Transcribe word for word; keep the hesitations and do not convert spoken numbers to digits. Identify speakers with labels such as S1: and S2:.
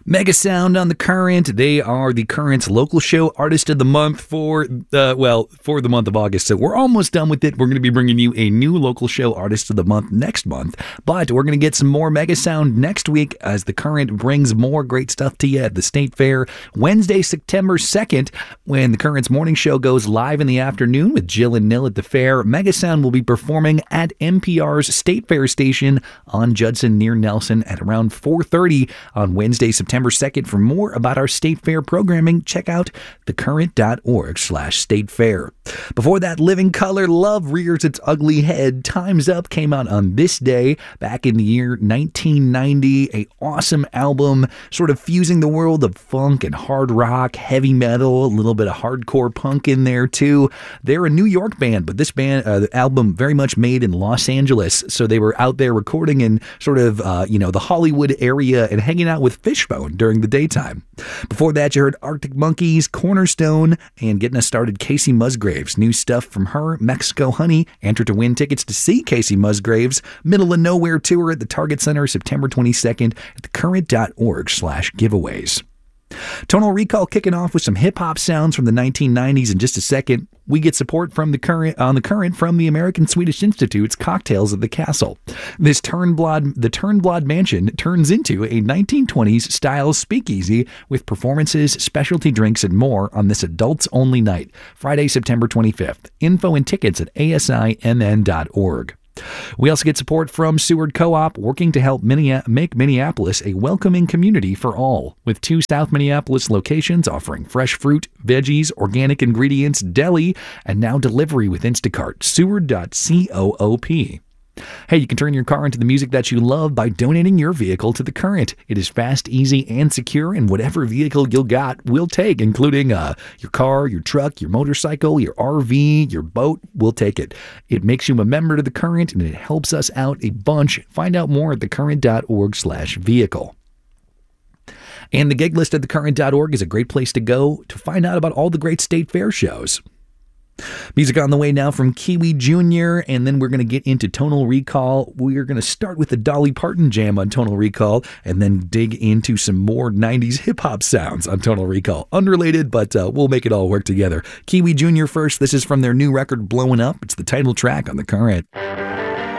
S1: Mega Sound on the Current. They are the Current's local show artist of the month for, uh, well, for the month of August. So we're almost done with it. We're going to be bringing you a new local show artist of the month next month. But we're going to get some more Mega Sound next week as the Current brings more great stuff to you at the State Fair Wednesday, September second, when the Current's morning show goes live in the afternoon with Jill and Nil at the fair. Mega Sound will be performing at N P R's State Fair station on Judson near Nelson at around four thirty on Wednesday, September second. For more about our State Fair programming, check out thecurrent.org slash state fair. Before that, Living Color, Love Rears Its Ugly Head. Time's Up came out on this day back in the year nineteen ninety. A awesome album, sort of fusing the world of funk and hard rock, heavy metal, a little bit of hardcore punk in there too. They're a New York band, but this band, uh, the album very much made in Los Angeles. So they were out there recording in sort of, uh, you know, the Hollywood area and hanging out with Fishbone during the daytime. Before that, you heard Arctic Monkeys, Cornerstone, and getting us started, Casey Musgraves. New stuff from her, Mexico Honey. Enter to win tickets to see Casey Musgraves' Middle of Nowhere tour at the Target Center September twenty-second at thecurrent.org slash giveaways. Tonal Recall kicking off with some hip-hop sounds from the nineteen nineties. In just a second, we get support from the current on the current from the American Swedish Institute's Cocktails at the Castle. This Turnblad, the Turnblad Mansion turns into a nineteen twenties style speakeasy with performances, specialty drinks, and more on this adults-only night, Friday, September twenty-fifth. Info and tickets at A S I M N dot org. We also get support from Seward Co-op, working to help Minne- make Minneapolis a welcoming community for all, with two South Minneapolis locations offering fresh fruit, veggies, organic ingredients, deli, and now delivery with Instacart. Seward dot coop. Hey, you can turn your car into the music that you love by donating your vehicle to The Current. It is fast, easy, and secure, and whatever vehicle you got, we'll take, including uh, your car, your truck, your motorcycle, your R V, your boat. We'll take it. It makes you a member to The Current, and it helps us out a bunch. Find out more at thecurrent.org slash vehicle. And the gig list at thecurrent dot org is a great place to go to find out about all the great State Fair shows. Music on the way now from Kiwi Junior, and then we're going to get into Tonal Recall. We're going to start with the Dolly Parton jam on Tonal Recall, and then dig into some more nineties hip-hop sounds on Tonal Recall. Unrelated, but uh, we'll make it all work together. Kiwi Junior first. This is from their new record, Blowing Up. It's the title track on The Current.